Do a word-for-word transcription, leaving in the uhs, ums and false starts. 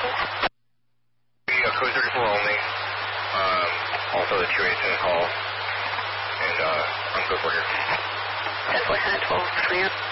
Yeah, code thirty-four only. Um, also the two eighteen call. And uh, I'm good for here. ten four seven twelve, clear.